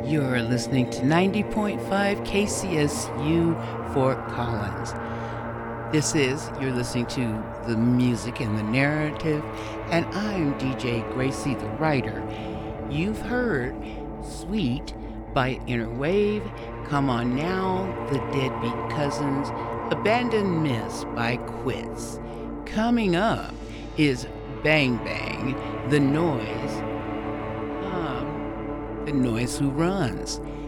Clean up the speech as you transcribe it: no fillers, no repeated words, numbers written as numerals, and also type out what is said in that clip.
You're listening to 90.5 KCSU Fort Collins. You're listening to the music and the narrative, and I'm DJ Gracie, the writer. You've heard Sweet by Inner Wave, Come On Now, The Deadbeat Cousins, Abandoned Miss by Quits. Coming up is Bang Bang, The Noise Who Runs.